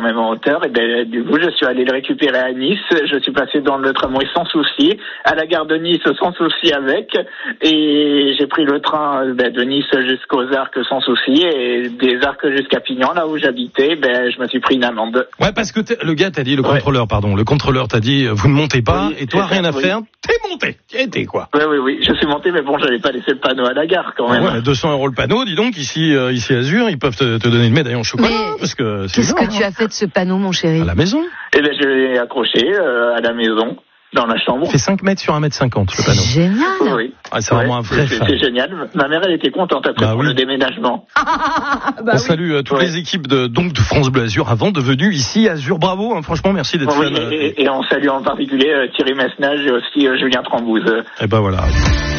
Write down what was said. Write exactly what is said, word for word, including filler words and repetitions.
même en hauteur. Et ben, du coup, je suis allé le récupérer à Nice. Je suis passé dans le tramway sans souci, à la gare de Nice sans souci avec, et j'ai pris le train ben, de Nice jusqu'aux Arcs sans souci, et des Arcs jusqu'à Pignan, là où j'habitais, ben, je me suis pris une amende. Ouais, parce que le gars t'a dit, le contrôleur, ouais. pardon, le contrôleur t'a dit, vous ne montez pas, oui, et toi, rien ça, à oui. faire, t'es monté, t'y étais, quoi. Oui, oui, oui, je suis monté, mais bon, j'avais pas laissé le panneau à la gare, quand même. Ouais, deux cents euros le panneau, dis donc, ici, euh, ici à Azur, ils peuvent te, te donner une médaille en chocolat, mais parce que c'est qu'est-ce genre, que tu as fait de ce panneau, mon chéri? À la maison. Eh ben, je l'ai accroché, euh, à la maison. Dans la chambre. Il fait cinq mètres sur un mètre cinquante, le panneau. C'est génial. Oui, oui. Ah, c'est ouais, vraiment un vrai c'est, fan. C'est génial. Ma mère, elle était contente après bah pour oui. le déménagement. bah on oui. salue euh, toutes ouais. les équipes de, donc, de France Bleu Azur avant de venir ici à Azur. Bravo, hein, franchement, merci d'être oui, fan. Et, et on salue en particulier euh, Thierry Messnage et aussi euh, Julien Trambouze. Et ben voilà.